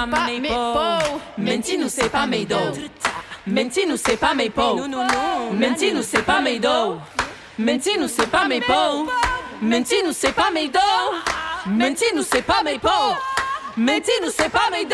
mes peaux. Menti-nous, c'est pas mes dos. Menti-nous, c'est pas mes peaux. Menti-nous, c'est pas mes dos. Menti-nous, c'est pas mes peaux. Menti-nous, c'est pas mes dos. Menti-nous, c'est pas mes peaux. Menti-nous, c'est pas mes dos.